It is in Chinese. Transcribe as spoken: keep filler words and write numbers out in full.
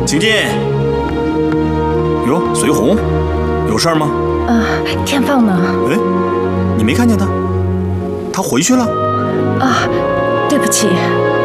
请进。哟，随红，有事儿吗？ 啊，天放呢？ 哎，你没看见他？他回去了？ 啊，对不起。